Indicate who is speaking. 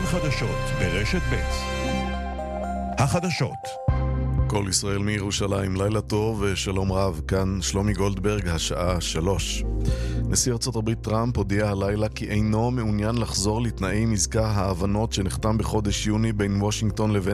Speaker 1: חדשות ברשת ב'. החדשות.
Speaker 2: כל ישראל מירושלים, לילה טוב ושלום רב, כאן שלומי גולדברג, השעה 3. נשיא ארצות הברית טראמפ הודיע הלילה כי אינו מעוניין לחזור לתנאי מזכר ההבנות שנחתם בחודש יוני בין וושינגטון לבין